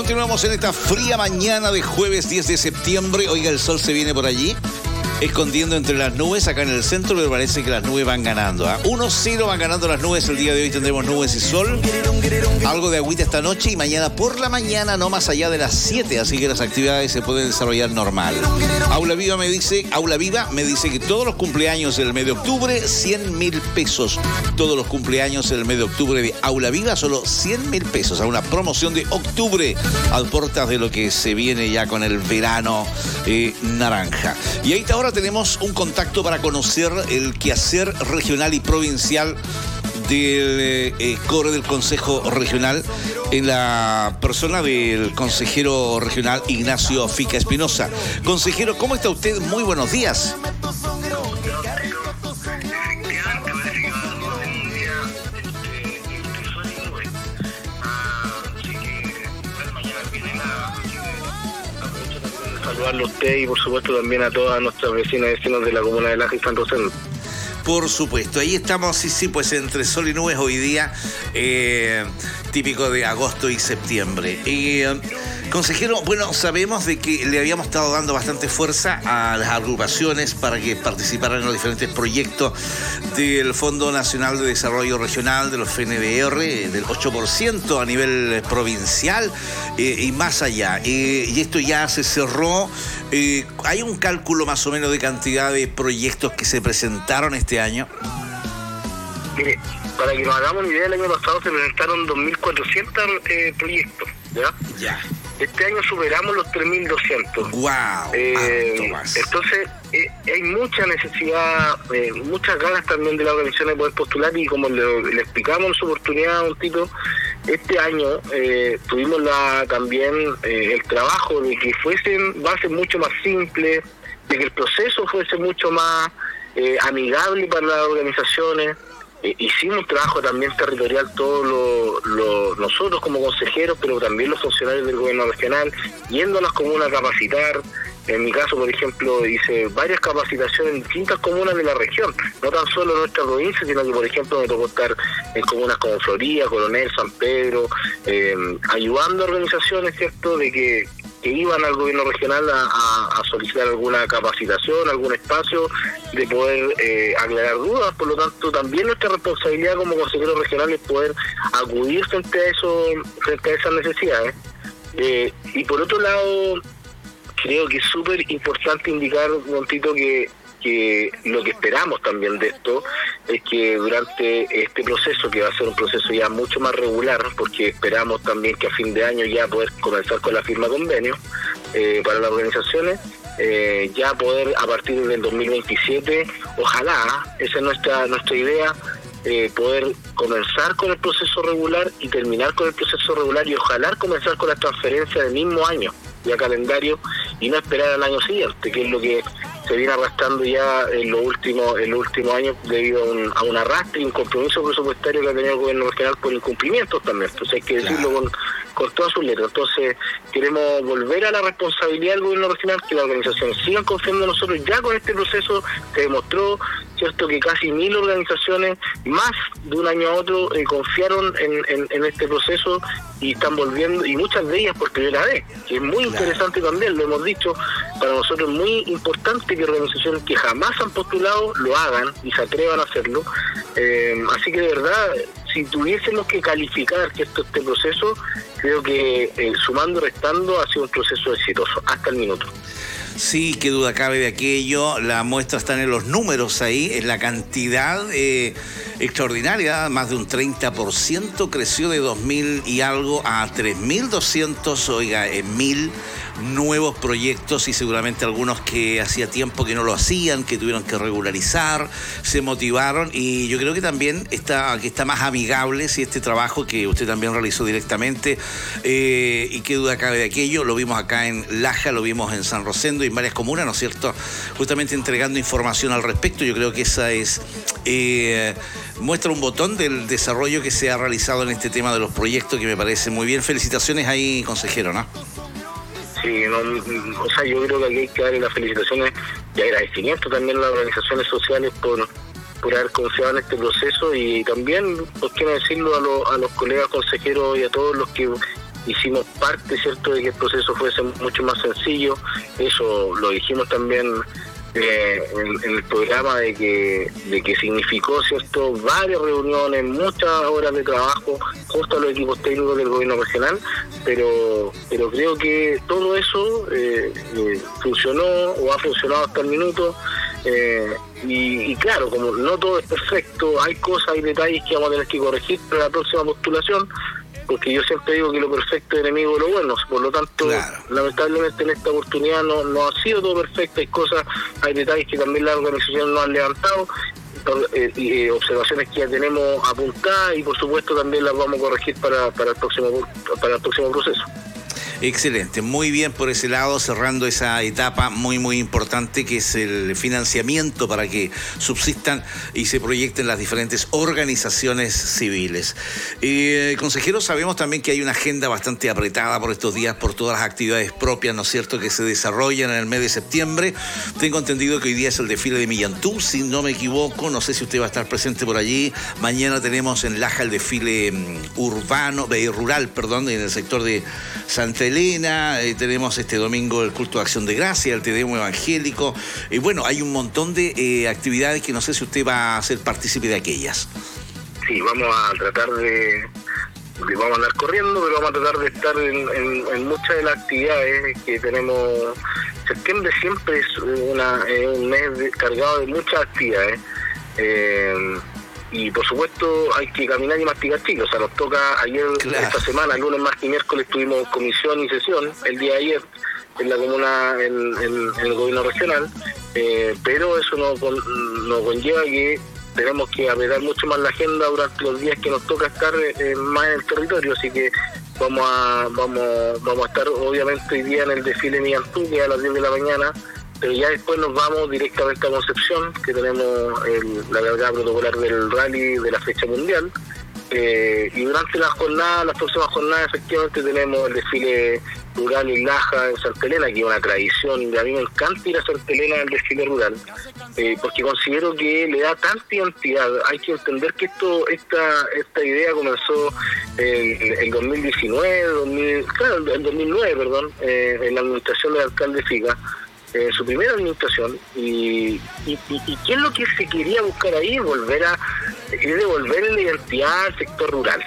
Continuamos en esta fría mañana de jueves 10 de septiembre. Oiga, el sol se viene por allí, escondiendo entre las nubes acá en el centro, pero parece que las nubes van ganando. 1-0 van ganando las nubes. El día de hoy tendremos nubes y sol, algo de agüita esta noche y mañana por la mañana no más allá de las 7, así que las actividades se pueden desarrollar normal. Aula Viva me dice que todos los cumpleaños del mes de octubre, 100.000 pesos. Todos los cumpleaños del mes de octubre de Aula Viva, solo 100.000 pesos. A una promoción de octubre, al portas de lo que se viene ya con el verano naranja. Y ahí está, ahora tenemos un contacto para conocer el quehacer regional y provincial del core del Consejo Regional en la persona del consejero regional Ignacio Fica Espinosa. Consejero, ¿cómo está usted? Muy buenos días. Saludarlo a usted y por supuesto también a todas nuestras vecinas y vecinos de la comuna de Laja y San Rosendo. Por supuesto, ahí estamos, sí, pues entre sol y nubes hoy día, típico de agosto y septiembre. Consejero, bueno, sabemos de que le habíamos estado dando bastante fuerza a las agrupaciones para que participaran en los diferentes proyectos del Fondo Nacional de Desarrollo Regional, de los FNDR, del 8% a nivel provincial y más allá. Y esto ya se cerró. ¿Hay un cálculo más o menos de cantidad de proyectos que se presentaron este año? Mire, para que nos hagamos una idea, el año pasado se presentaron 2.400 proyectos, ¿ya? Ya. Este año superamos los 3.200. ¡Guau! Entonces, hay mucha necesidad, muchas ganas también de la organización de poder postular y como le explicamos en su oportunidad, don Tito, este año tuvimos también el trabajo de que fuesen bases mucho más simples, de que el proceso fuese mucho más amigable para las organizaciones. Hicimos un trabajo también territorial todos nosotros como consejeros, pero también los funcionarios del gobierno regional, yendo a las comunas a capacitar. En mi caso, por ejemplo, hice varias capacitaciones en distintas comunas de la región, no tan solo en nuestra provincia, sino que, por ejemplo, me tocó estar en comunas como Florida, Coronel, San Pedro, ayudando a organizaciones, ¿cierto?, de que iban al gobierno regional a solicitar alguna capacitación, algún espacio de poder aclarar dudas. Por lo tanto, también nuestra responsabilidad como consejeros regionales es poder acudir frente a esas necesidades. Y por otro lado, creo que es súper importante indicar, don Tito, que lo que esperamos también de esto es que durante este proceso, que va a ser un proceso ya mucho más regular, porque esperamos también que a fin de año ya poder comenzar con la firma de convenios para las organizaciones, ya poder a partir del 2027, ojalá, esa es nuestra idea, poder comenzar con el proceso regular y terminar con el proceso regular y ojalá comenzar con la transferencia del mismo año, ya calendario, y no esperar al año siguiente, que es lo que se viene arrastrando ya en los últimos años debido a un arrastre y un compromiso presupuestario que ha tenido el gobierno regional por incumplimientos también. Entonces hay que decirlo con todas sus letras. Entonces queremos volver a la responsabilidad del gobierno regional, que las organizaciones sigan confiando en nosotros. Ya con este proceso se demostró, cierto, que casi 1.000 organizaciones más de un año a otro confiaron en este proceso y están volviendo, y muchas de ellas por primera vez, que es muy interesante también, lo hemos dicho, para nosotros es muy importante que organizaciones que jamás han postulado lo hagan y se atrevan a hacerlo. Así que de verdad, si tuviésemos que calificar que este proceso, creo que sumando y restando ha sido un proceso exitoso hasta el minuto. Sí, qué duda cabe de aquello. La muestra está en los números ahí, en la cantidad extraordinaria, más de un 30% creció de 2.000 y algo a 3.200, oiga, 1.000 nuevos proyectos y seguramente algunos que hacía tiempo que no lo hacían, que tuvieron que regularizar, se motivaron y yo creo que también está más amigable si este trabajo que usted también realizó directamente y qué duda cabe de aquello, lo vimos acá en Laja, lo vimos en San Rosendo y en varias comunas, ¿no es cierto? Justamente entregando información al respecto, yo creo que esa es muestra un botón del desarrollo que se ha realizado en este tema de los proyectos que me parece muy bien. Felicitaciones ahí, consejero, ¿no? Sí, o sea, yo creo que aquí hay que darle las felicitaciones y agradecimiento también a las organizaciones sociales por haber confiado en este proceso y también, por qué no decirlo, a los colegas consejeros y a todos los que hicimos parte, ¿cierto?, de que el proceso fuese mucho más sencillo. Eso lo dijimos también en el programa, de que significó, ¿cierto?, varias reuniones, muchas horas de trabajo justo a los equipos técnicos del gobierno regional, pero creo que todo eso funcionó o ha funcionado hasta el minuto. Y claro, como no todo es perfecto, hay cosas, hay detalles que vamos a tener que corregir para la próxima postulación, porque yo siempre digo que lo perfecto es enemigo de lo bueno. Por lo tanto, claro, lamentablemente en esta oportunidad no ha sido todo perfecto. Hay cosas, hay detalles que también la organización no han levantado, y observaciones que ya tenemos apuntadas, y por supuesto también las vamos a corregir para el próximo proceso. Excelente, muy bien por ese lado, cerrando esa etapa muy importante, que es el financiamiento para que subsistan y se proyecten las diferentes organizaciones civiles. Consejero, sabemos también que hay una agenda bastante apretada por estos días, por todas las actividades propias, ¿no es cierto?, que se desarrollan en el mes de septiembre. Tengo entendido que hoy día es el desfile de Millantú, si no me equivoco, no sé si usted va a estar presente por allí. Mañana tenemos en Laja el desfile rural, en el sector de Santa Elena. Tenemos este domingo el culto de Acción de Gracia, el Tedeum evangélico, y bueno, hay un montón de actividades que no sé si usted va a ser partícipe de aquellas. Sí, vamos a tratar vamos a andar corriendo, pero vamos a tratar de estar en muchas de las actividades que tenemos. Septiembre siempre es un mes cargado de muchas actividades. Y por supuesto hay que caminar y masticar chicos. O sea, nos toca ayer, claro, esta semana, lunes, martes y miércoles tuvimos comisión y sesión, el día de ayer en la comuna, en el gobierno regional, pero eso no conlleva que tenemos que apretar mucho más la agenda durante los días que nos toca estar más en el territorio. Así que vamos a estar obviamente hoy día en el desfile Millantú, que es a las 10 de la mañana, pero ya después nos vamos directamente a Concepción, que tenemos la carrera protocolar del rally de la fecha mundial, y durante las próximas jornadas efectivamente tenemos el desfile rural en Laja, en Santa Elena, que es una tradición, y a mí me encanta ir a Santa Elena al desfile rural, porque considero que le da tanta identidad. Hay que entender que esta idea comenzó el 2019, el 2009, en la administración del alcalde Fica, su primera administración, y qué es lo que se quería buscar ahí, devolver la identidad al sector rural.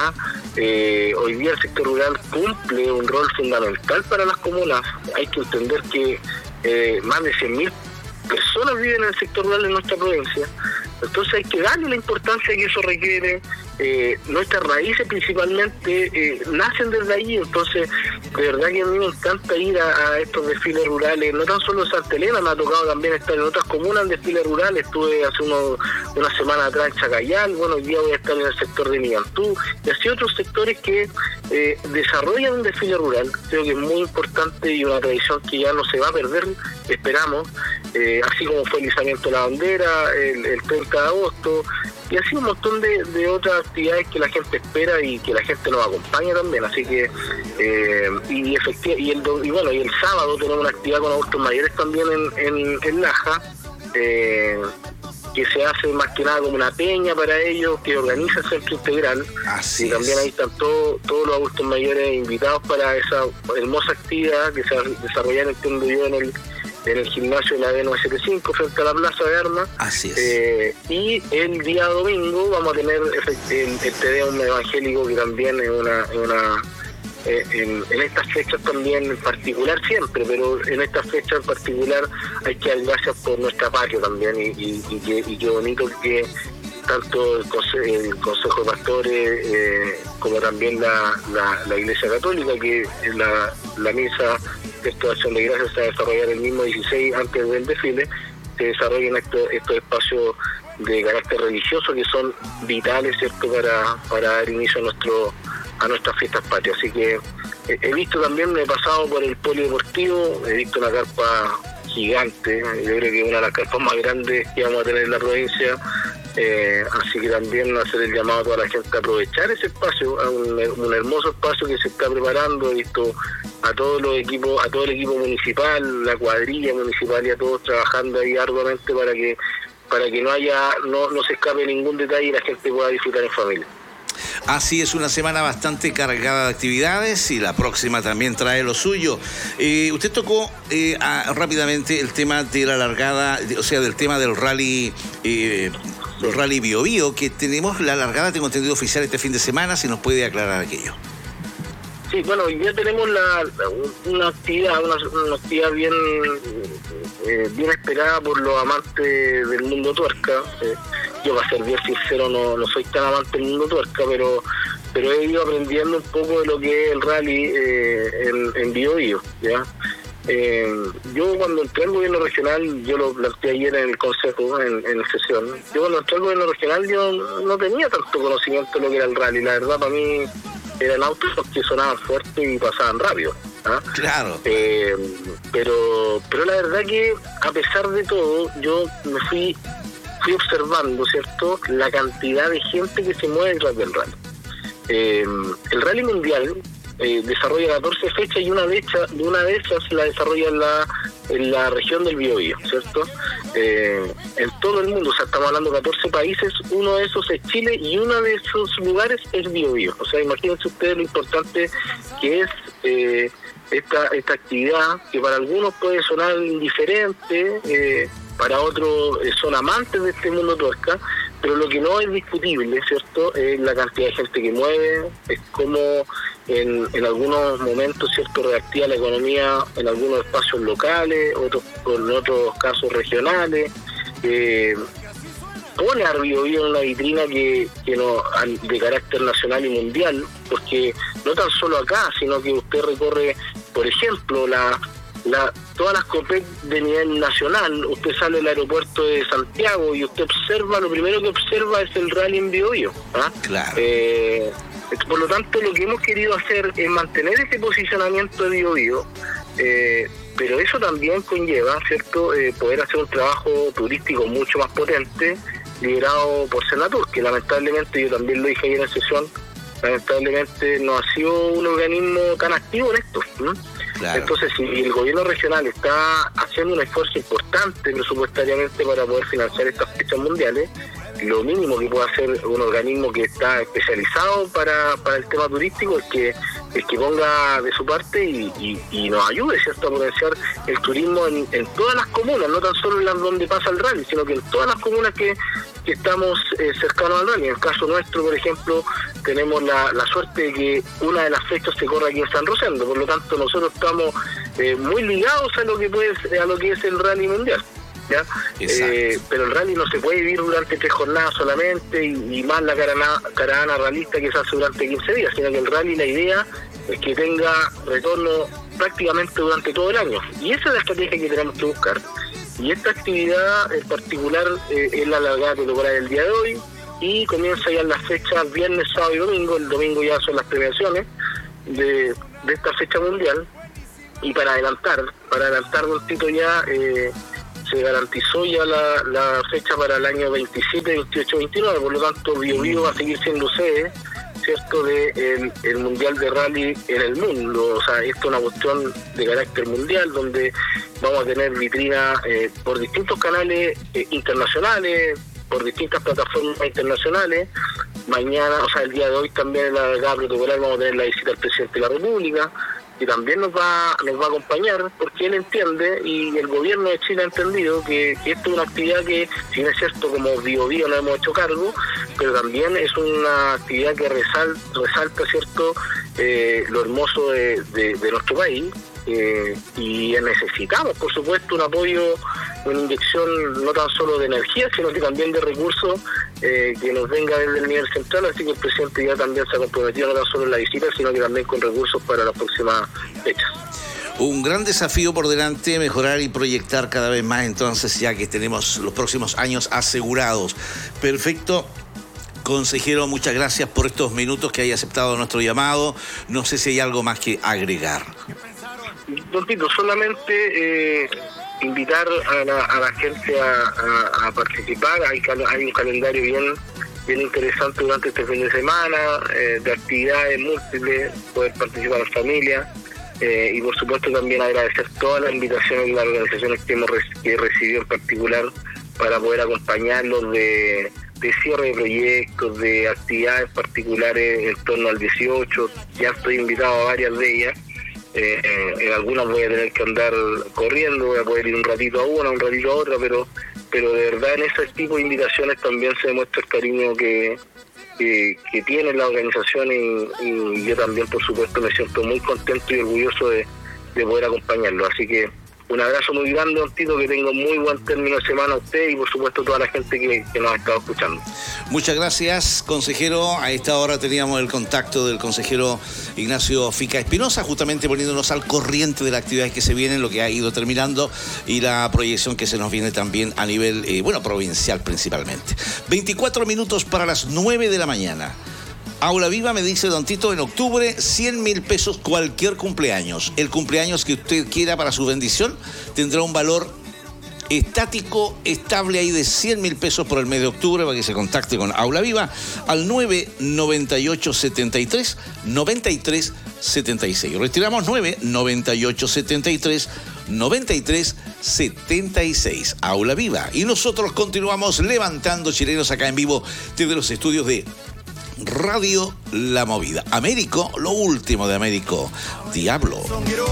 Hoy día el sector rural cumple un rol fundamental para las comunas. Hay que entender que más de 100.000 personas viven en el sector rural en nuestra provincia, entonces hay que darle la importancia que eso requiere. Nuestras raíces principalmente nacen desde ahí, entonces de verdad que a mí me encanta ir a estos desfiles rurales, no tan solo en Santa Elena, me ha tocado también estar en otras comunas en desfiles rurales. Estuve hace una semana atrás en Chacayal, hoy día voy a estar en el sector de Millantú, y así otros sectores que desarrollan un desfile rural. Creo que es muy importante y una tradición que ya no se va a perder, esperamos, así como fue el izamiento de la bandera el 30 de agosto, y así un montón de otras actividades que la gente espera y que la gente nos acompaña también. Así que y el sábado tenemos una actividad con adultos mayores también en Laja, que se hace más que nada como una peña para ellos, que organiza el Centro Integral. Así y también ahí están todos los adultos mayores invitados para esa hermosa actividad que se va a desarrollar, entiendo yo, en el gimnasio de la D975 frente a la Plaza de Armas. Así es. Y el día domingo vamos a tener el Tedeum evangélico, que también es en estas fechas también en particular, siempre, pero en estas fechas en particular hay que dar gracias por nuestra patria también, y qué bonito que tanto el Consejo de Pastores como también la Iglesia Católica, que la misa de esta Acción de Gracias se va a desarrollar el mismo 16 antes del desfile, se desarrollan estos espacios de carácter religioso que son vitales, ¿cierto?, para dar inicio a nuestras fiestas patrias. Así que he visto también, me he pasado por el polideportivo, he visto una carpa gigante, yo creo que es una de las carpas más grandes que vamos a tener en la provincia, así que también hacer el llamado a toda la gente a aprovechar ese espacio, a un hermoso espacio que se está preparando. He visto a todos los equipos, a todo el equipo municipal, la cuadrilla municipal, y a todos trabajando ahí arduamente para que no se escape ningún detalle y la gente pueda disfrutar en familia. Así es, una semana bastante cargada de actividades y la próxima también trae lo suyo. Usted tocó rápidamente el tema de la largada, o sea, del tema del rally. El Rally Bio Bio, que tenemos la largada, tengo entendido, oficial este fin de semana, si nos puede aclarar aquello. Sí, bueno, ya tenemos una actividad bien esperada por los amantes del mundo tuerca. Yo, para ser bien sincero, no soy tan amante del mundo tuerca, pero he ido aprendiendo un poco de lo que es el rally en Bio Bio, ¿ya? Yo cuando entré al gobierno regional, yo lo planteé ayer en el consejo, en la sesión, yo cuando entré al gobierno regional yo no tenía tanto conocimiento de lo que era el rally. La verdad, para mí eran autos que sonaban fuerte y pasaban rápido, ¿ah? Claro. Pero la verdad que a pesar de todo, yo me fui observando, ¿cierto?, la cantidad de gente que se mueve detrás del rally. El rally mundial desarrolla 14 fechas y una de esas la desarrolla en la región del Biobío, ¿cierto? En todo el mundo, o sea, estamos hablando de 14 países, uno de esos es Chile y uno de esos lugares es Biobío. O sea, imagínense ustedes lo importante que es esta actividad, que para algunos puede sonar indiferente, para otros son amantes de este mundo tuerca, pero lo que no es discutible, ¿cierto?, es la cantidad de gente que mueve, es como en algunos momentos, ¿cierto?, reactiva la economía en algunos espacios locales, en otros casos regionales, pone a Biobío en una vitrina que de carácter nacional y mundial, porque no tan solo acá, sino que usted recorre, por ejemplo, todas las COPEC de nivel nacional, usted sale del aeropuerto de Santiago y usted observa, lo primero que observa es el rally en Biobío, ¿ah? Claro. Por lo tanto, lo que hemos querido hacer es mantener ese posicionamiento de Biobío, pero eso también conlleva, ¿cierto?, poder hacer un trabajo turístico mucho más potente, liderado por Senatur, que lamentablemente, yo también lo dije ayer en sesión, lamentablemente no ha sido un organismo tan activo en esto, ¿no? Claro. Entonces, si el gobierno regional está haciendo un esfuerzo importante presupuestariamente para poder financiar estas fechas mundiales, lo mínimo que puede hacer un organismo que está especializado para el tema turístico es que ponga de su parte y nos ayude, ¿cierto?, a potenciar el turismo en todas las comunas, no tan solo en las donde pasa el rally, sino que en todas las comunas que estamos cercanos al rally. En el caso nuestro, por ejemplo, tenemos la suerte de que una de las fechas se corre aquí en San Rosendo, por lo tanto nosotros estamos muy ligados a lo que es el rally mundial, ¿ya? Pero el rally no se puede vivir durante 3 jornadas solamente y más la caravana realista que se hace durante 15 días, sino que el rally, la idea es que tenga retorno prácticamente durante todo el año, y esa es la estrategia que tenemos que buscar. Y esta actividad en particular es la largada temporal del día de hoy y comienza ya en las fechas viernes, sábado y domingo. El domingo ya son las premiaciones de esta fecha mundial, y para adelantar un poquito ya se garantizó ya la fecha para el año 27, 28, 29, por lo tanto Biobío va a seguir siendo sede, ¿cierto?, de el Mundial de Rally en el mundo. O sea, esto es una cuestión de carácter mundial, donde vamos a tener vitrina por distintos canales internacionales, por distintas plataformas internacionales. Mañana, o sea, el día de hoy también en la largada protocolar vamos a tener la visita del presidente de la República, que también nos va a acompañar, porque él entiende, y el gobierno de Chile ha entendido, que esto es una actividad que, si no es cierto, como Biobío no hemos hecho cargo, pero también es una actividad que resalta, ¿cierto?, lo hermoso de nuestro país, y necesitamos, por supuesto, un apoyo, una inyección no tan solo de energía, sino que también de recursos que nos venga desde el nivel central. Así que el presidente ya también se ha comprometido no tan solo en la visita, sino que también con recursos para las próximas fechas. Un gran desafío por delante, mejorar y proyectar cada vez más, entonces, ya que tenemos los próximos años asegurados. Perfecto. Consejero, muchas gracias por estos minutos que haya aceptado nuestro llamado. No sé si hay algo más que agregar. Don Tito, solamente invitar a la gente a participar. Hay un calendario bien interesante durante este fin de semana, de actividades múltiples, poder participar en familia, y por supuesto también agradecer todas las invitaciones y las organizaciones que he recibido en particular para poder acompañarlos de cierre de proyectos, de actividades particulares en torno al 18. Ya estoy invitado a varias de ellas. En algunas voy a tener que andar corriendo, voy a poder ir un ratito a una, un ratito a otra, pero de verdad en ese tipo de invitaciones también se demuestra el cariño que tiene la organización y yo también, por supuesto, me siento muy contento y orgulloso de poder acompañarlo. Así que un abrazo muy grande, don Tito, que tenga muy buen término de semana a usted y por supuesto a toda la gente que nos ha estado escuchando. Muchas gracias, consejero. A esta hora teníamos el contacto del consejero Ignacio Fica Espinosa, justamente poniéndonos al corriente de las actividades que se vienen, lo que ha ido terminando y la proyección que se nos viene también a nivel, provincial principalmente. 24 minutos para las 9 de la mañana. Aula Viva, me dice don Tito, en octubre, 100.000 pesos cualquier cumpleaños. El cumpleaños que usted quiera para su bendición tendrá un valor estático, estable ahí de 100.000 pesos por el mes de octubre, para que se contacte con Aula Viva al 998-73-93-76. Retiramos 998-73-93-76. Aula Viva. Y nosotros continuamos levantando chilenos acá en vivo desde los estudios de Radio La Movida. Américo, lo último de Américo Diablo.